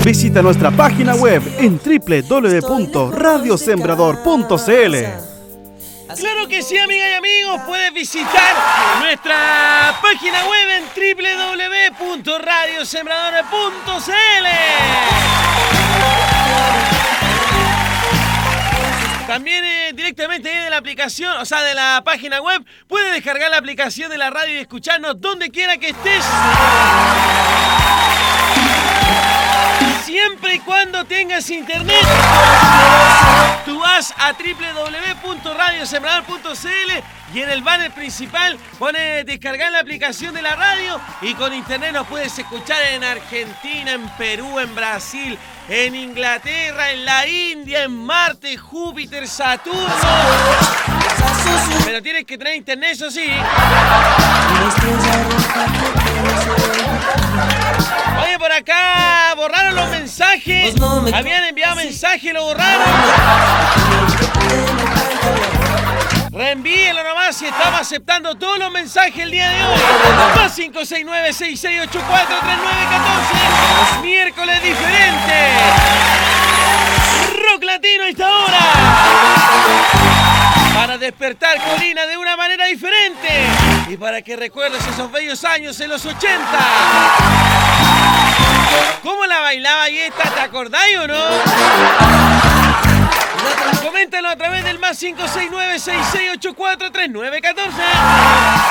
Visita nuestra página web en www.radiosembrador.cl. Claro que sí, amigas y amigos, puedes visitar nuestra página web en www.radiosembrador.cl. También directamente de la aplicación, o sea, de la página web, puedes descargar la aplicación de la radio y escucharnos donde quiera que estés. Siempre y cuando tengas internet, tú vas a www.radiosembrador.cl y en el banner principal pones descargar la aplicación de la radio y con internet nos puedes escuchar en Argentina, en Perú, en Brasil, en Inglaterra, en la India, en Marte, Júpiter, Saturno. Pero tienes que tener internet, eso sí. Oye, por acá borraron los mensajes. Habían enviado mensajes y lo borraron. Reenvíenlo nomás si estamos aceptando todos los mensajes el día de hoy. Más 569-6684-3914. Miércoles diferente. Rock latino a esta hora. Para despertar Colina de una manera diferente. Y para que recuerdes esos bellos años en los 80. ¿Cómo la bailaba y esta? ¿Te acordáis o no? Coméntalo a través del más 569-6684-3914.